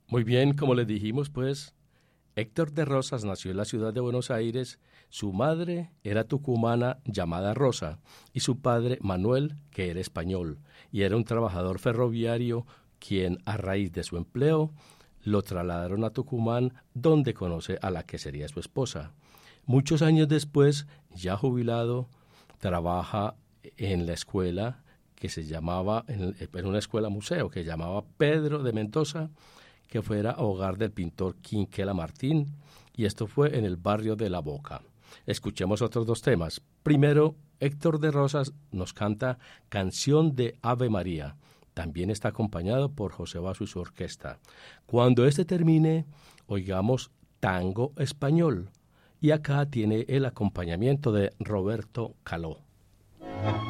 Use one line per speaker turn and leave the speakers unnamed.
Muy bien, como les dijimos, pues, Héctor de Rosas nació en la ciudad de Buenos Aires. Su madre era tucumana llamada Rosa y su padre Manuel, que era español, y era un trabajador ferroviario quien, a raíz de su empleo, lo trasladaron a Tucumán, donde conoce a la que sería su esposa. Muchos años después, ya jubilado, trabaja en la escuela que se llamaba, en una escuela museo que se llamaba Pedro de Mendoza, que fuera hogar del pintor Quinquela Martín, y esto fue en el barrio de La Boca. Escuchemos otros dos temas. Primero, Héctor de Rosas nos canta Canción de Ave María. También está acompañado por José Basso y su orquesta. Cuando este termine, oigamos Tango Español. Y acá tiene el acompañamiento de Roberto Caló.